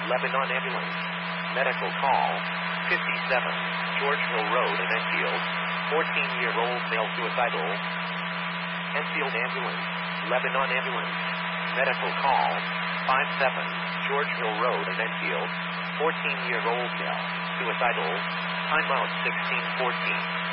Lebanon Ambulance. Medical call. 57, George Hill Road in Enfield. 14-year-old male suicidal. Enfield Ambulance. Lebanon Ambulance. Medical call. 57, George Hill Road in Enfield. 14-year-old male suicidal. Timeout 1614.